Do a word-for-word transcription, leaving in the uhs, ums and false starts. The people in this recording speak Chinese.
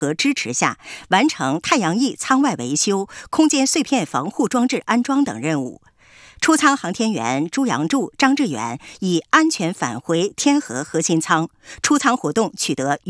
和支持下，完成太阳翼舱外维修、空间碎片防护装置安装等任务。出舱航天员朱阳柱、张志远以安全返回天河核心舱，出舱活动取得